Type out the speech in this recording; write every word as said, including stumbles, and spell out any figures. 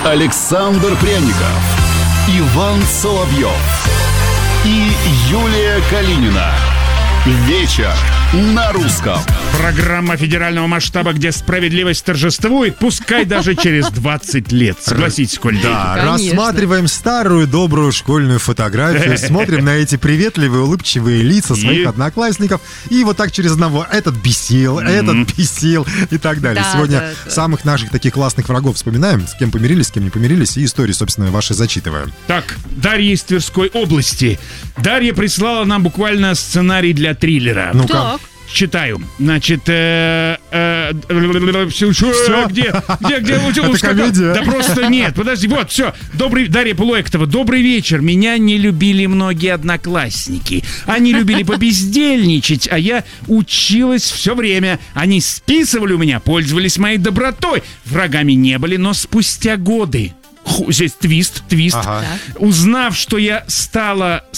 Александр Пряников, Иван Соловьев и Юлия Калинина. Вечер на русском. Программа федерального масштаба, где справедливость торжествует, пускай даже через двадцать лет. Согласитесь, Коль? Да, рассматриваем старую добрую школьную фотографию, смотрим на эти приветливые, улыбчивые лица своих И? одноклассников, и вот так через одного этот бесил, этот бесил и так далее. Да, Сегодня да, да. самых наших таких классных врагов вспоминаем, с кем помирились, с кем не помирились, и истории, собственно, ваши зачитываем. Так, Дарья из Тверской области. Дарья прислала нам буквально сценарий для триллера. Ну-ка. Так. Читаю. Значит, э, э, все, что, где, где, где, Это комедия? Да просто нет, подожди, вот, все. Добрый, Дарья Полуэктова, добрый вечер. Меня не любили многие одноклассники. Они любили побездельничать, а я училась все время. Они списывали у меня, пользовались моей добротой. Врагами не были, но спустя годы. Ху, здесь твист, твист. Ага. Узнав, что я стала